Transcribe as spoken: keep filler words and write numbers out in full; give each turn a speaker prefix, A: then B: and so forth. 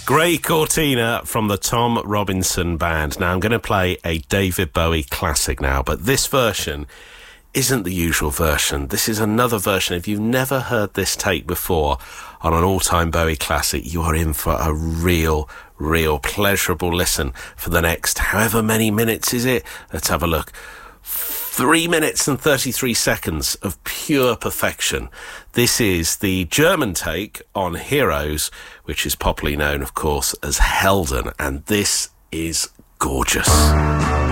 A: Grey Cortina from the Tom Robinson Band. Now, I'm going to play a David Bowie classic now, but this version isn't the usual version. This is another version. If you've never heard this take before on an all-time Bowie classic, you are in for a real, real pleasurable listen for the next however many minutes is it? Let's have a look. Three minutes and thirty-three seconds of pure perfection. This is the German take on Heroes, which is popularly known, of course, as Helden, and this is gorgeous.